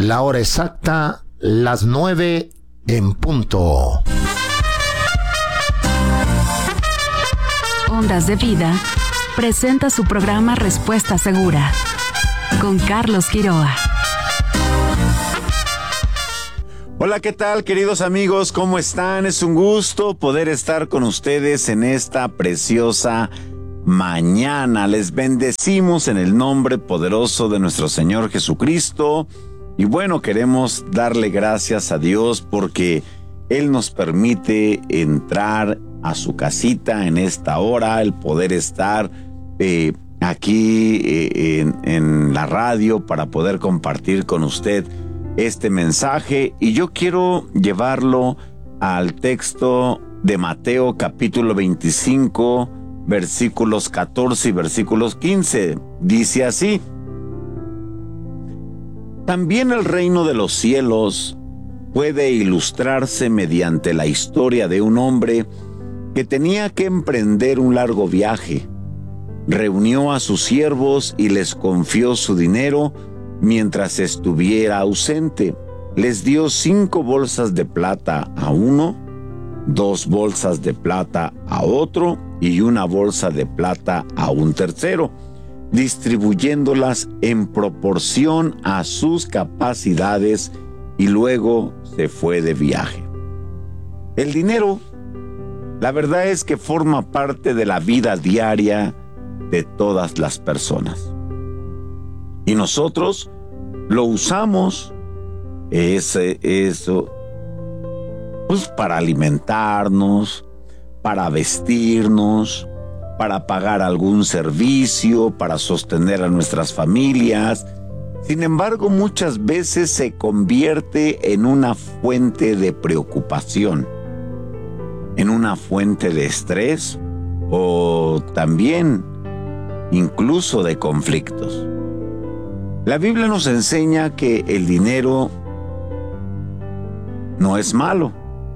La hora exacta, las 9 en punto. Ondas de Vida presenta su programa Respuesta Segura con Carlos Quiroa. Hola, ¿qué tal, queridos amigos? ¿Cómo están? Es un gusto poder estar con ustedes en esta preciosa mañana. Les bendecimos en el nombre poderoso de nuestro Señor Jesucristo. Y bueno, queremos darle gracias a Dios porque Él nos permite entrar a su casita en esta hora, el poder estar aquí en la radio para poder compartir con usted este mensaje. Y yo quiero llevarlo al texto de Mateo capítulo 25, versículos 14 y versículos 15. Dice así: también el reino de los cielos puede ilustrarse mediante la historia de un hombre que tenía que emprender un largo viaje. Reunió a sus siervos y les confió su dinero mientras estuviera ausente. Les dio 5 bolsas de plata a uno, 2 bolsas de plata a otro y 1 bolsa de plata a un tercero, distribuyéndolas en proporción a sus capacidades, y luego se fue de viaje. El dinero, la verdad es que forma parte de la vida diaria de todas las personas. Y nosotros lo usamos, eso, pues para alimentarnos, para vestirnos, para pagar algún servicio, para sostener a nuestras familias. Sin embargo, muchas veces se convierte en una fuente de preocupación, en una fuente de estrés o también incluso de conflictos. La Biblia nos enseña que el dinero no es malo.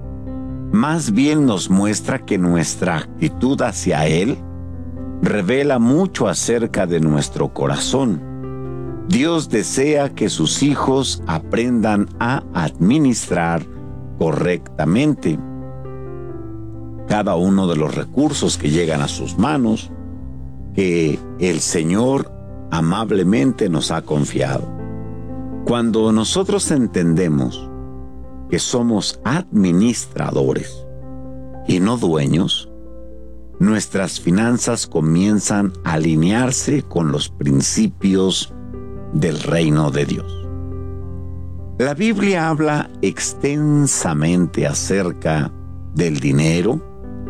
Más bien nos muestra que nuestra actitud hacia él revela mucho acerca de nuestro corazón. Dios desea que sus hijos aprendan a administrar correctamente cada uno de los recursos que llegan a sus manos, que el Señor amablemente nos ha confiado. Cuando nosotros entendemos que somos administradores y no dueños, nuestras finanzas comienzan a alinearse con los principios del reino de Dios. La Biblia habla extensamente acerca del dinero,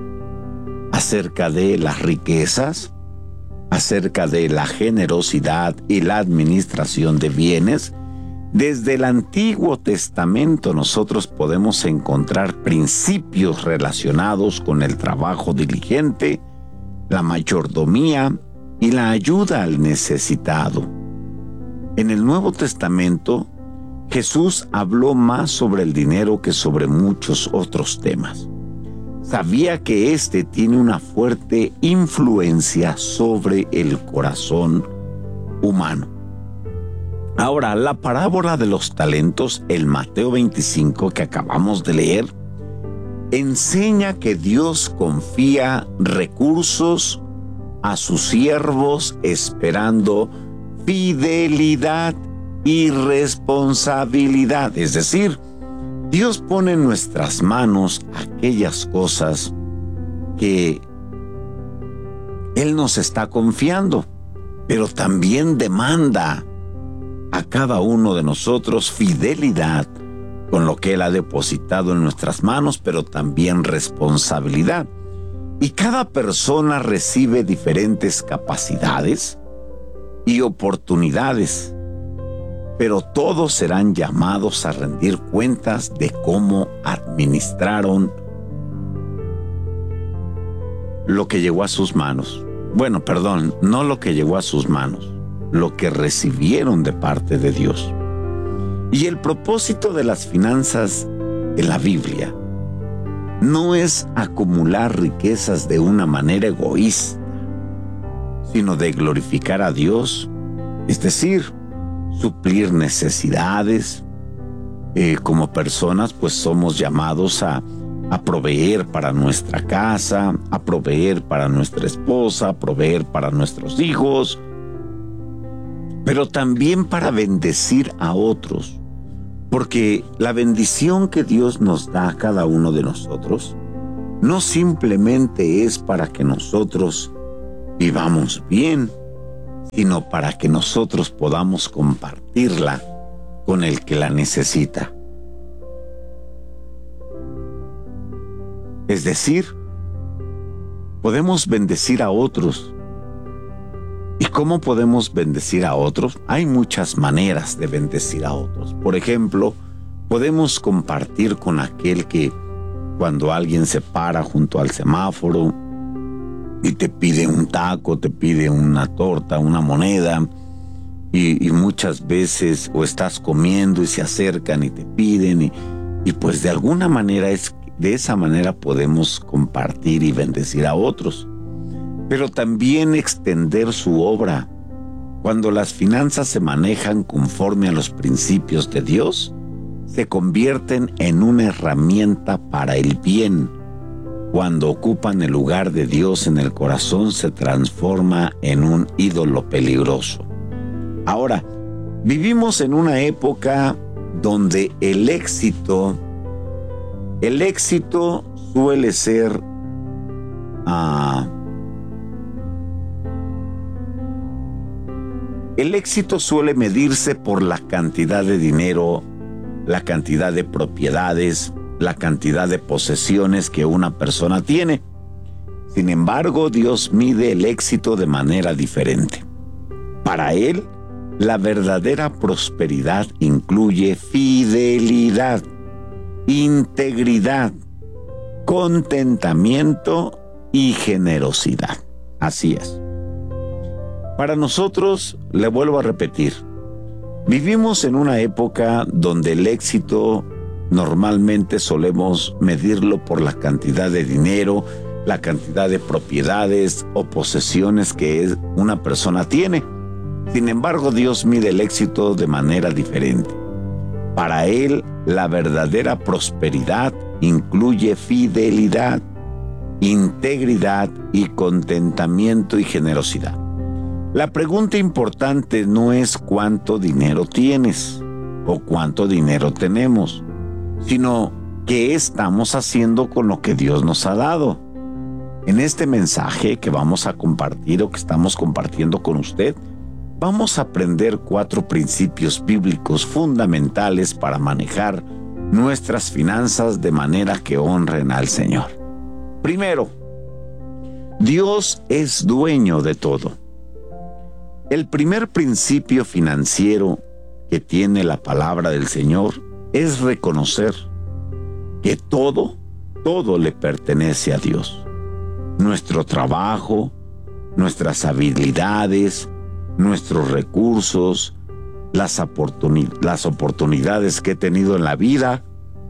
acerca de las riquezas, acerca de la generosidad y la administración de bienes. Desde el Antiguo Testamento nosotros podemos encontrar principios relacionados con el trabajo diligente, la mayordomía y la ayuda al necesitado. En el Nuevo Testamento, Jesús habló más sobre el dinero que sobre muchos otros temas. Sabía que este tiene una fuerte influencia sobre el corazón humano. Ahora, la parábola de los talentos, el Mateo 25 que acabamos de leer, enseña que Dios confía recursos a sus siervos esperando fidelidad y responsabilidad. Es decir, Dios pone en nuestras manos aquellas cosas que Él nos está confiando, pero también demanda a cada uno de nosotros fidelidad con lo que Él ha depositado en nuestras manos, pero también responsabilidad. Y cada persona recibe diferentes capacidades y oportunidades, pero todos serán llamados a rendir cuentas de cómo administraron lo que llegó a sus manos. Bueno, perdón, no lo que llegó a sus manos, lo que recibieron de parte de Dios. Y el propósito de las finanzas en la Biblia no es acumular riquezas de una manera egoísta, sino de glorificar a Dios, es decir, suplir necesidades, como personas, pues somos llamados a proveer para nuestra casa, a proveer para nuestra esposa, a proveer para nuestros hijos, pero también para bendecir a otros, porque la bendición que Dios nos da a cada uno de nosotros no simplemente es para que nosotros vivamos bien, sino para que nosotros podamos compartirla con el que la necesita. Es decir, podemos bendecir a otros. ¿Y cómo podemos bendecir a otros? Hay muchas maneras de bendecir a otros. Por ejemplo, podemos compartir con aquel que cuando alguien se para junto al semáforo y te pide un taco, te pide una torta, una moneda, y muchas veces o estás comiendo y se acercan y te piden, y pues de alguna manera de esa manera podemos compartir y bendecir a otros. Pero también extender su obra. Cuando las finanzas se manejan conforme a los principios de Dios, se convierten en una herramienta para el bien. Cuando ocupan el lugar de Dios en el corazón, se transforma en un ídolo peligroso. Ahora, vivimos en una época donde el éxito suele ser el éxito suele medirse por la cantidad de dinero, la cantidad de propiedades, la cantidad de posesiones que una persona tiene. Sin embargo, Dios mide el éxito de manera diferente. Para Él, la verdadera prosperidad incluye fidelidad, integridad, contentamiento y generosidad. Así es. Para nosotros, le vuelvo a repetir, vivimos en una época donde el éxito normalmente solemos medirlo por la cantidad de dinero, la cantidad de propiedades o posesiones que una persona tiene. Sin embargo, Dios mide el éxito de manera diferente. Para Él, la verdadera prosperidad incluye fidelidad, integridad y contentamiento y generosidad. La pregunta importante no es cuánto dinero tienes o cuánto dinero tenemos, sino qué estamos haciendo con lo que Dios nos ha dado. En este mensaje que vamos a compartir o que estamos compartiendo con usted, vamos a aprender 4 principios bíblicos fundamentales para manejar nuestras finanzas de manera que honren al Señor. Primero, Dios es dueño de todo. El primer principio financiero que tiene la palabra del Señor es reconocer que todo le pertenece a Dios. Nuestro trabajo, nuestras habilidades, nuestros recursos, las oportunidades que he tenido en la vida,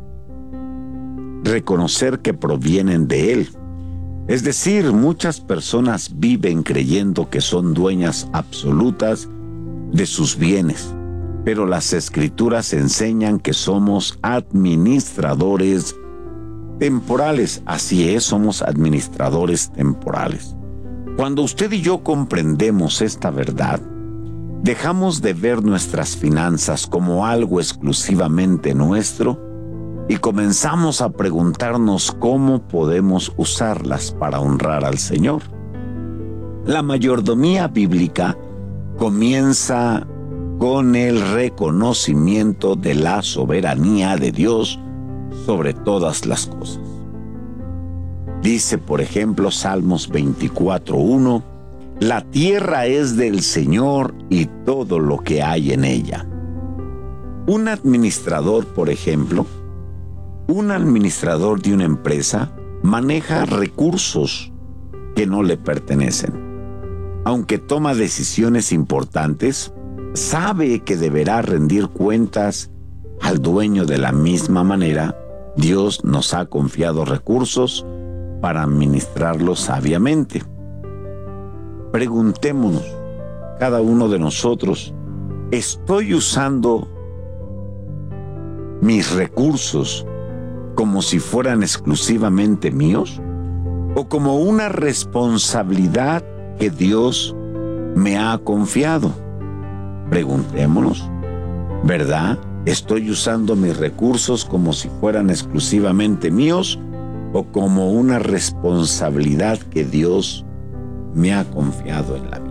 reconocer que provienen de Él. Es decir, muchas personas viven creyendo que son dueñas absolutas de sus bienes, pero las Escrituras enseñan que somos administradores temporales. Así es, somos administradores temporales. Cuando usted y yo comprendemos esta verdad, dejamos de ver nuestras finanzas como algo exclusivamente nuestro y comenzamos a preguntarnos cómo podemos usarlas para honrar al Señor. La mayordomía bíblica comienza con el reconocimiento de la soberanía de Dios sobre todas las cosas. Dice, por ejemplo, Salmos 24:1, la tierra es del Señor y todo lo que hay en ella. Un administrador, por ejemplo, un administrador de una empresa maneja recursos que no le pertenecen. Aunque toma decisiones importantes, sabe que deberá rendir cuentas al dueño. De la misma manera, Dios nos ha confiado recursos para administrarlos sabiamente. Preguntémonos, cada uno de nosotros, ¿estoy usando mis recursos como si fueran exclusivamente míos o como una responsabilidad que Dios me ha confiado? Preguntémonos, ¿verdad? ¿Estoy usando mis recursos como si fueran exclusivamente míos o como una responsabilidad que Dios me ha confiado en la vida?